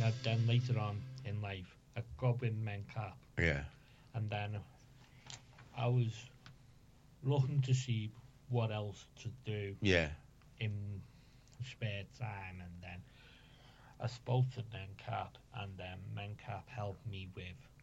then later on in life, I got with Mencap, Yeah. and then I was looking to see what else to do Yeah. in spare time, and then I spoke to Mencap, and then Mencap helped me with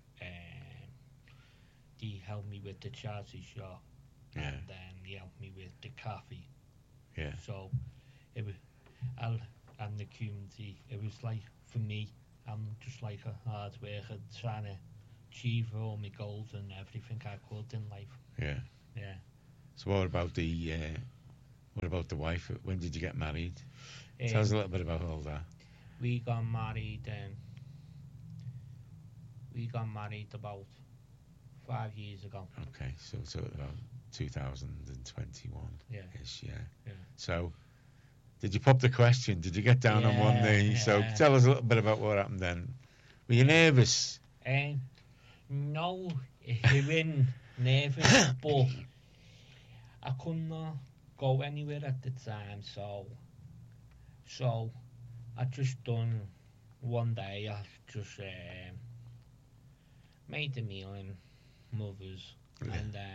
he helped me with the charity shop, Yeah. and then he helped me with the coffee. Yeah. So it was, and the community. It was like, for me, I'm just like a hard worker trying to achieve all my goals and everything I could in life. Yeah. Yeah. So what about the wife? When did you get married? Tell us a little bit about all that. We got married. We got married about 5 years ago. Okay, so about 2021. Yeah. Ish, yeah. Yeah. So, did you pop the question? Did you get down on one knee? Yeah. So tell us a little bit about what happened then. Were you nervous? No, he wasn't nervous, but I could not go anywhere at the time, so I just done one day. I just made a meal in Mother's, Yeah.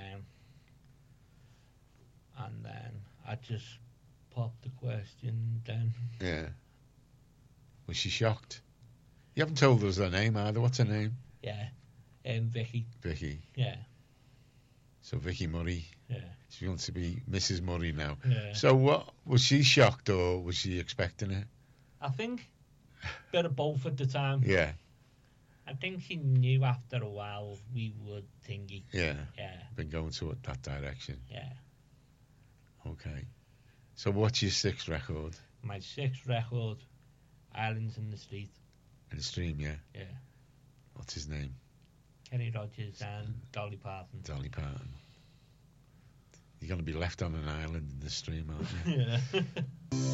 and then I just popped the question. Then Yeah. Was she shocked? You haven't told us her name either. What's her name? yeah, Vicky. Vicky. Yeah, So Vicky Murray. yeah, She wants to be Mrs. Murray now. yeah. So what was she shocked or was she expecting it? I think bit of both at the time. Yeah. I think she knew after a while we would thingy. Yeah. Yeah, Been going to that direction. yeah. Okay. So what's your sixth record? My sixth record, Islands in the Street. In the stream, yeah. Yeah. What's his name? Kenny Rogers and Dolly Parton. Dolly Parton. You're going to be left on an island in the stream, aren't you? Yeah.